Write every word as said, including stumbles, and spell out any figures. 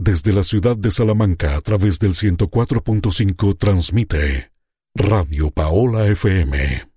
Desde la ciudad de Salamanca a través del ciento cuatro punto cinco transmite Radio Paola F M.